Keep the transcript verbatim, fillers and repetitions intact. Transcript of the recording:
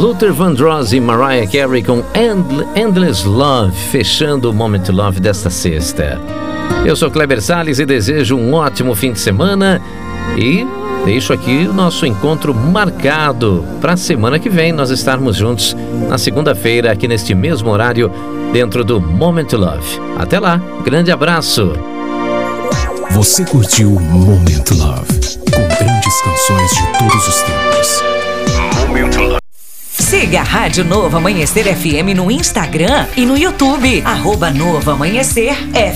Luther Vandross e Mariah Carey com End- Endless Love, fechando o Moment Love desta sexta. Eu sou Kleber Salles e desejo um ótimo fim de semana e deixo aqui o nosso encontro marcado para a semana que vem, nós estarmos juntos na segunda-feira aqui neste mesmo horário dentro do Moment Love. Até lá, grande abraço! Você curtiu Moment Love, com grandes canções de todos os tempos. Moment Love. Siga a Rádio Novo Amanhecer F M no Instagram e no YouTube. Arroba Novo Amanhecer F M.